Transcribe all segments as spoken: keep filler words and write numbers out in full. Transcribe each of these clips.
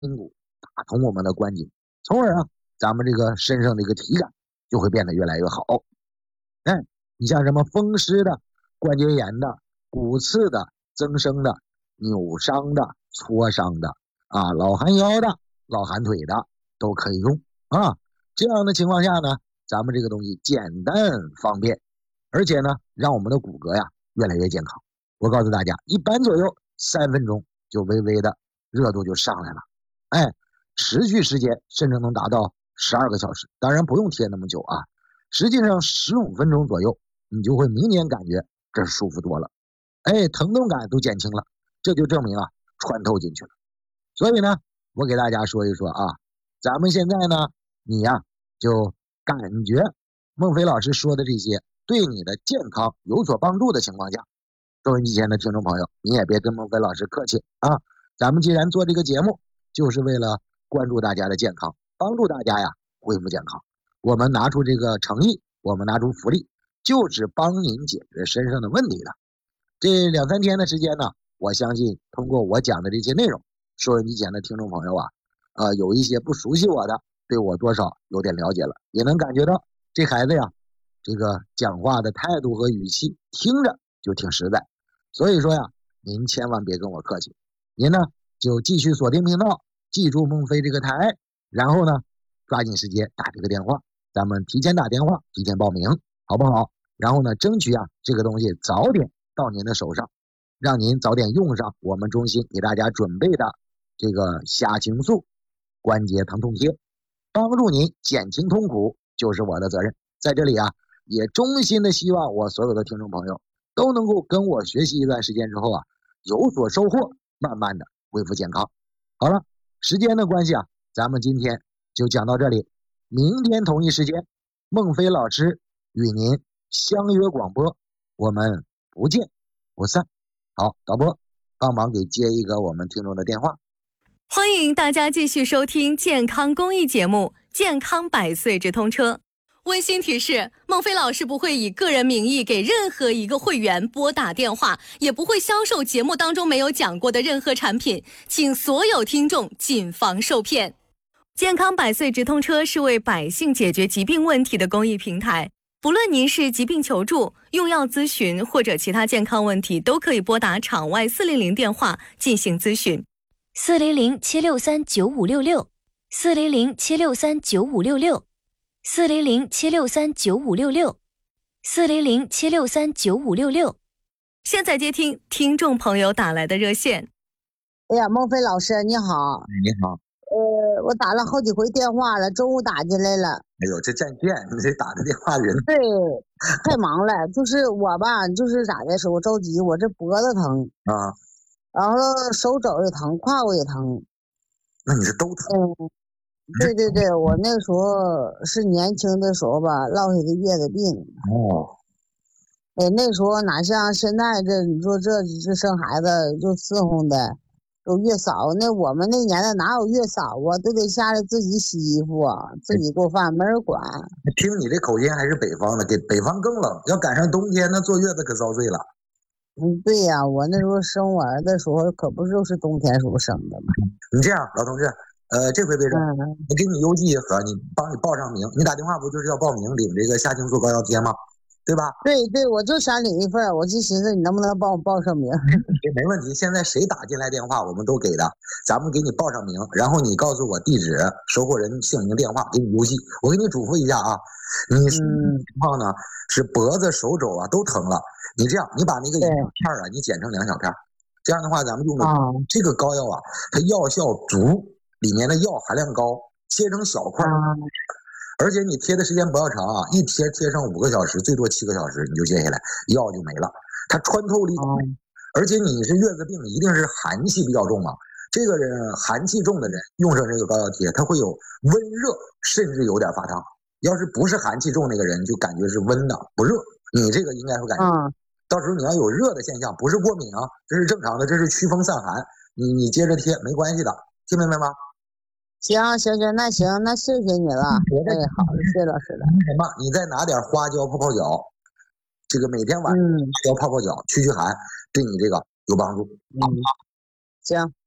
筋骨，打通我们的关节，从而啊，咱们这个身上的一个体感就会变得越来越好。哎，你像什么风湿的、关节炎的、骨刺的、增生的、扭伤的、挫伤的啊，老寒腰的、老寒腿的都可以用啊。这样的情况下呢，咱们这个东西简单方便，而且呢，让我们的骨骼呀越来越健康。我告诉大家，一般左右三分钟就微微的热度就上来了，哎，持续时间甚至能达到十二个小时，当然不用贴那么久啊。实际上十五分钟左右，你就会明显感觉这舒服多了，哎，疼痛感都减轻了，这就证明啊穿透进去了。所以呢，我给大家说一说啊，咱们现在呢，你呀就感觉孟非老师说的这些对你的健康有所帮助的情况下，收音机前的听众朋友，你也别跟孟非老师客气啊，咱们既然做这个节目，就是为了关注大家的健康，帮助大家呀恢复健康。我们拿出这个诚意，我们拿出福利，就是帮您解决身上的问题的。这两三天的时间呢，我相信通过我讲的这些内容，收音机前的听众朋友啊，呃，有一些不熟悉我的，对我多少有点了解了，也能感觉到这孩子呀，这个讲话的态度和语气听着就挺实在。所以说呀，您千万别跟我客气，您呢就继续锁定频道，记住孟非这个台，然后呢抓紧时间打这个电话，咱们提前打电话，提前报名，好不好？然后呢，争取啊这个东西早点到您的手上，让您早点用上我们中心给大家准备的这个虾青素关节疼痛贴，帮助您减轻痛苦，就是我的责任。在这里啊，也衷心的希望我所有的听众朋友都能够跟我学习一段时间之后啊，有所收获，慢慢的恢复健康。好了，时间的关系啊，咱们今天就讲到这里，明天同一时间，孟非老师与您相约广播，我们不见不散。好，导播帮忙给接一个我们听众的电话。 欢迎大家继续收听健康公益节目《健康百岁直通车》。温馨提示，孟非老师不会以个人名义给任何一个会员拨打电话，也不会销售节目当中没有讲过的任何产品，请所有听众谨防受骗。健康百岁直通车是为百姓解决疾病问题的公益平台，不论您是疾病求助、用药咨询或者其他健康问题，都可以拨打场外四零零电话进行咨询。 四零零七六三九五六六，四零零七六三九五六六，四零零七六三九五六六，四零零七六三九五六六。 现在接听听众朋友打来的热线。 哎呀，孟非老师你好。 你好。 呃，我打了好几回电话了，中午打进来了。 哎呦，这占线，你这打的电话人。 对，太忙了。就是我吧，就是咋的，我着急，我这脖子疼啊， 然后手肘也疼，胯骨也疼。 那你是都疼？ 嗯，对对对，我那时候是年轻的时候吧，落下的月子病。 哦。 哎，那时候哪像现在这，你说这这生孩子就伺候的。有月嫂，那我们那年代哪有月嫂啊？都得下来自己洗衣服啊，自己做饭，没人管。 听你这口音还是北方的，给北方更冷，要赶上冬天，那坐月子可遭罪了。 嗯，对呀、啊，我那时候生我儿子的时候，可不就是冬天时候生的吗？ 你这样，老同志，呃，这回别整， 嗯、 我给你邮寄一盒，你帮你报上名。你打电话不就是要报名领这个虾青素膏药贴吗？对吧？ 对对，我就想领一份，我就寻思你能不能帮我报上名？ 没问题，现在谁打进来电话我们都给的，咱们给你报上名，然后你告诉我地址、收货人姓名、电话，给你邮寄。我给你嘱咐一下啊，你什么情况呢？是脖子、手肘啊都疼了。你这样，你把那个一小片啊，你剪成两小片，这样的话咱们用的这个膏药啊，它药效足，里面的药含量高，切成小块。而且你贴的时间不要长啊，一贴贴上五个小时，最多七个小时你就卸下来，药就没了。它穿透力，嗯、而且你是月子病，一定是寒气比较重嘛。这个人寒气重的人用上这个膏药贴，它会有温热，甚至有点发烫。要是不是寒气重那个人，就感觉是温的不热。你这个应该会感觉，嗯、到时候你要有热的现象，不是过敏啊，这是正常的，这是驱风散寒。你你接着贴没关系的，听明白吗？ 行行行，那行，那谢谢你了。哎，好，谢谢老师了。 什么？你再拿点花椒泡泡脚，这个每天晚上花椒泡泡脚，驱驱寒，对你这个有帮助。 嗯，行，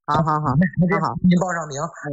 好好好， 那这好好您报上名。